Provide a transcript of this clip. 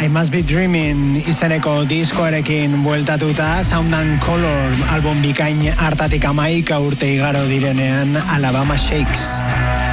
I Must Be Dreaming izeneko diskoarekin bueltatuta, Sound and Color album bikain hartatik 11 urte igaro direnean, Alabama Shakes.